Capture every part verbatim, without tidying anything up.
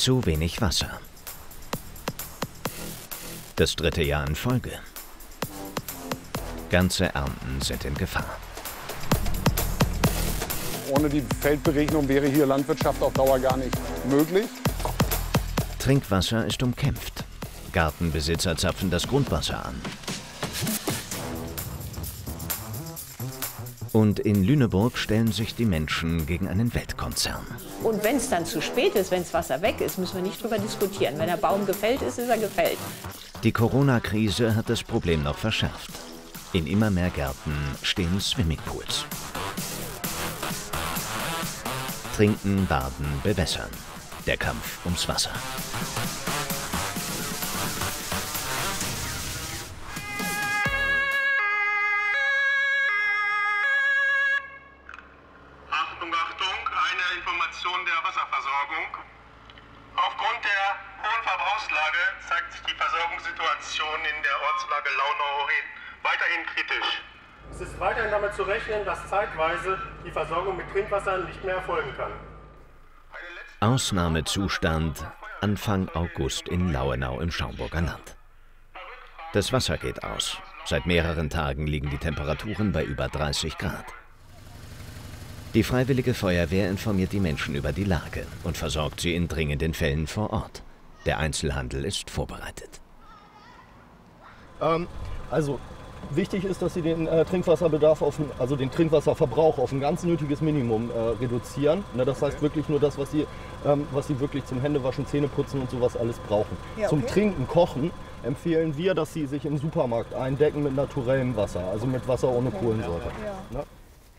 Zu wenig Wasser. Das dritte Jahr in Folge. Ganze Ernten sind in Gefahr. Ohne die Feldberegnung wäre hier Landwirtschaft auf Dauer gar nicht möglich. Trinkwasser ist umkämpft. Gartenbesitzer zapfen das Grundwasser an. Und in Lüneburg stellen sich die Menschen gegen einen Weltkonzern. Und wenn es dann zu spät ist, wenn das Wasser weg ist, müssen wir nicht drüber diskutieren. Wenn der Baum gefällt ist, ist er gefällt. Die Corona-Krise hat das Problem noch verschärft. In immer mehr Gärten stehen Swimmingpools. Trinken, baden, bewässern. Der Kampf ums Wasser. Achtung, Achtung, eine Information der Wasserversorgung. Aufgrund der hohen Verbrauchslage zeigt sich die Versorgungssituation in der Ortslage Launau weiterhin kritisch. Es ist weiterhin damit zu rechnen, dass zeitweise die Versorgung mit Trinkwasser nicht mehr erfolgen kann. Ausnahmezustand Anfang August in Lauenau im Schaumburger Land. Das Wasser geht aus. Seit mehreren Tagen liegen die Temperaturen bei über dreißig Grad. Die Freiwillige Feuerwehr informiert die Menschen über die Lage und versorgt sie in dringenden Fällen vor Ort. Der Einzelhandel ist vorbereitet. Ähm, also wichtig ist, dass Sie den äh, Trinkwasserbedarf, auf ein, also den Trinkwasserverbrauch auf ein ganz nötiges Minimum äh, reduzieren. Ne, das heißt wirklich nur das, was Sie, ähm, was Sie wirklich zum Händewaschen, Zähneputzen und sowas alles brauchen. Ja, okay. Zum Trinken, Kochen empfehlen wir, dass Sie sich im Supermarkt eindecken mit naturellem Wasser, also mit Wasser ohne Kohlensäure. Ja. Ne?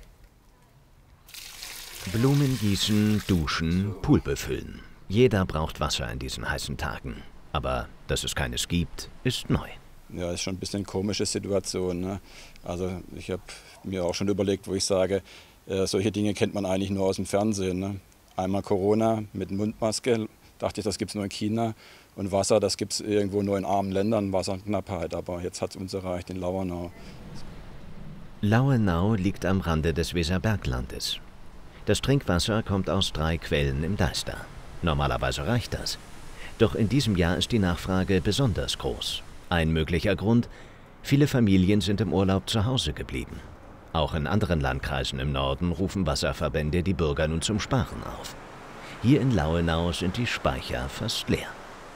Blumen gießen, duschen, Pool befüllen. Jeder braucht Wasser in diesen heißen Tagen. Aber dass es keines gibt, ist neu. Ja, ist schon ein bisschen eine komische Situation. Ne? Also ich habe mir auch schon überlegt, wo ich sage, äh, solche Dinge kennt man eigentlich nur aus dem Fernsehen. Ne? Einmal Corona mit Mundmaske, dachte ich, das gibt es nur in China. Und Wasser, das gibt es irgendwo nur in armen Ländern, Wasserknappheit. Aber jetzt hat es uns erreicht in Lauenau. Lauenau liegt am Rande des Weserberglandes. Das Trinkwasser kommt aus drei Quellen im Deister. Normalerweise reicht das. Doch in diesem Jahr ist die Nachfrage besonders groß. Ein möglicher Grund: viele Familien sind im Urlaub zu Hause geblieben. Auch in anderen Landkreisen im Norden rufen Wasserverbände die Bürger nun zum Sparen auf. Hier in Lauenau sind die Speicher fast leer.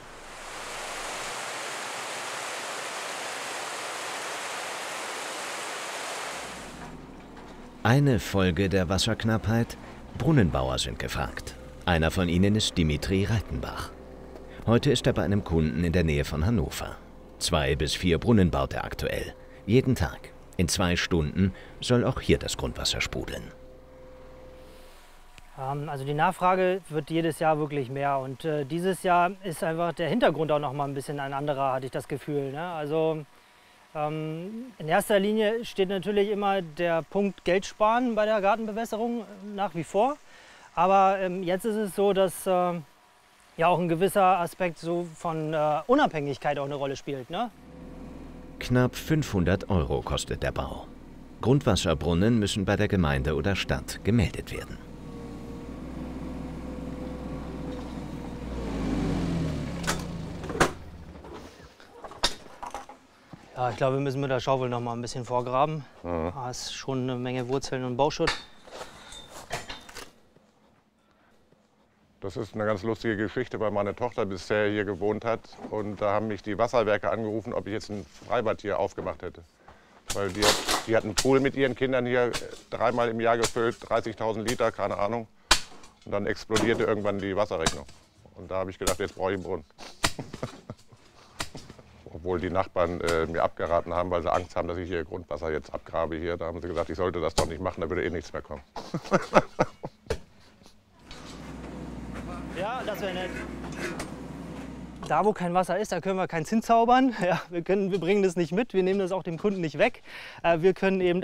Eine Folge der Wasserknappheit: Brunnenbauer sind gefragt. Einer von ihnen ist Dimitri Reitenbach. Heute ist er bei einem Kunden in der Nähe von Hannover. Zwei bis vier Brunnen baut er aktuell. Jeden Tag. In zwei Stunden soll auch hier das Grundwasser sprudeln. Also die Nachfrage wird jedes Jahr wirklich mehr. Und äh, dieses Jahr ist einfach der Hintergrund auch noch mal ein bisschen ein anderer, hatte ich das Gefühl. Ne? Also ähm, in erster Linie steht natürlich immer der Punkt Geld sparen bei der Gartenbewässerung nach wie vor. Aber ähm, jetzt ist es so, dass äh, ja auch ein gewisser Aspekt so von äh, Unabhängigkeit auch eine Rolle spielt. Ne? Knapp fünfhundert Euro kostet der Bau. Grundwasserbrunnen müssen bei der Gemeinde oder Stadt gemeldet werden. Ja, ich glaube, wir müssen mit der Schaufel noch mal ein bisschen vorgraben. Mhm. Da ist schon eine Menge Wurzeln und Bauschutt. Das ist eine ganz lustige Geschichte, weil meine Tochter bisher hier gewohnt hat. Und da haben mich die Wasserwerke angerufen, ob ich jetzt ein Freibad hier aufgemacht hätte. Weil die hat, die hat einen Pool mit ihren Kindern hier dreimal im Jahr gefüllt, dreißigtausend Liter, keine Ahnung. Und dann explodierte irgendwann die Wasserrechnung. Und da habe ich gedacht, jetzt brauche ich einen Brunnen. Obwohl die Nachbarn äh, mir abgeraten haben, weil sie Angst haben, dass ich hier Grundwasser jetzt abgrabe hier. Da haben sie gesagt, ich sollte das doch nicht machen, da würde eh nichts mehr kommen. Ja, das wäre nett. Da, wo kein Wasser ist, da können wir keinen Zins zaubern. Ja, wir, können, wir bringen das nicht mit, wir nehmen das auch dem Kunden nicht weg. Äh, wir können eben